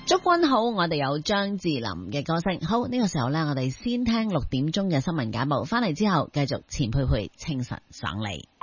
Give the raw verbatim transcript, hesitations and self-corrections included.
祝君好，我哋有張智霖嘅歌聲。好，呢個時候呢，我哋先聽六點鐘嘅新聞簡報，翻嚟之後繼續錢佩佩清晨爽利。